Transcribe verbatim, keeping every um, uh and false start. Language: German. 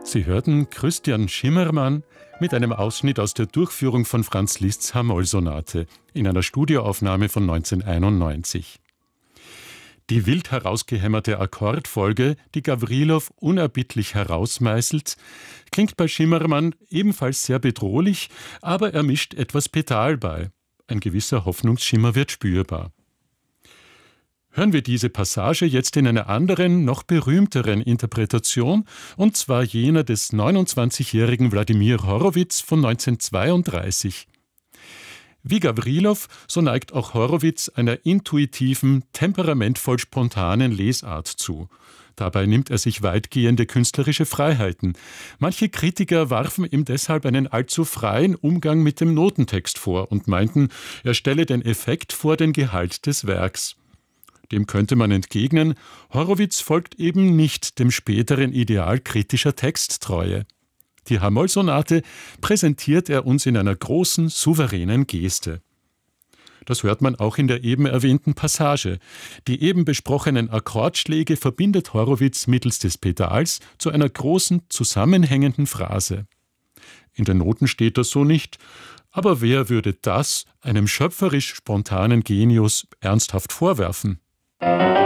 Sie hörten Christian Schimmermann mit einem Ausschnitt aus der Durchführung von Franz Liszts H-Moll-Sonate in einer Studioaufnahme von neunzehnhunderteinundneunzig. Die wild herausgehämmerte Akkordfolge, die Gawrilow unerbittlich herausmeißelt, klingt bei Schimmermann ebenfalls sehr bedrohlich, aber er mischt etwas Pedal bei. Ein gewisser Hoffnungsschimmer wird spürbar. Hören wir diese Passage jetzt in einer anderen, noch berühmteren Interpretation, und zwar jener des neunundzwanzigjährigen Wladimir Horowitz von neunzehnhundertzweiunddreißig. Wie Gawrilow, so neigt auch Horowitz einer intuitiven, temperamentvoll spontanen Lesart zu. Dabei nimmt er sich weitgehende künstlerische Freiheiten. Manche Kritiker warfen ihm deshalb einen allzu freien Umgang mit dem Notentext vor und meinten, er stelle den Effekt vor den Gehalt des Werks. Dem könnte man entgegnen, Horowitz folgt eben nicht dem späteren Ideal kritischer Texttreue. Die H-Moll-Sonate präsentiert er uns in einer großen, souveränen Geste. Das hört man auch in der eben erwähnten Passage. Die eben besprochenen Akkordschläge verbindet Horowitz mittels des Pedals zu einer großen, zusammenhängenden Phrase. In den Noten steht das so nicht, aber wer würde das einem schöpferisch spontanen Genius ernsthaft vorwerfen?